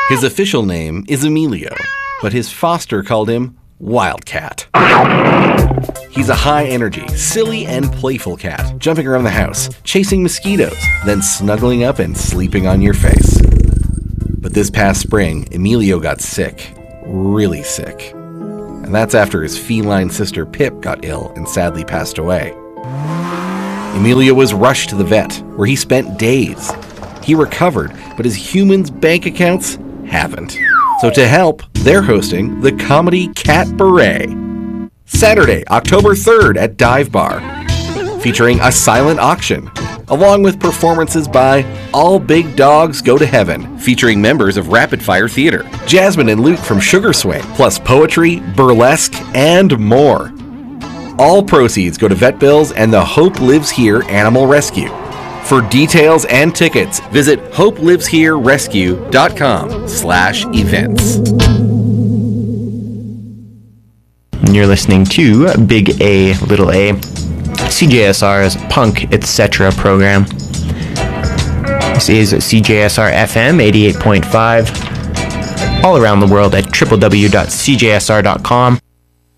His official name is Emilio, but his foster called him Wildcat. He's a high-energy, silly, and playful cat, jumping around the house, chasing mosquitoes, then snuggling up and sleeping on your face. But this past spring, Emilio got sick. Really sick. And that's after his feline sister Pip got ill and sadly passed away. Emilio was rushed to the vet, where he spent days. He recovered, but his humans' bank accounts haven't. So to help, they're hosting the Comedy Cat Beret. Saturday, October 3rd at Dive Bar, featuring a silent auction, along with performances by All Big Dogs Go to Heaven, featuring members of Rapid Fire Theater, Jasmine and Luke from Sugar Sway, plus poetry, burlesque, and more. All proceeds go to vet bills and the Hope Lives Here Animal Rescue. For details and tickets, visit hopeliveshererescue.com/events. You're listening to Big A, Little A, CJSR's Punk Etc. program. This is CJSR FM 88.5, all around the world at www.cjsr.com.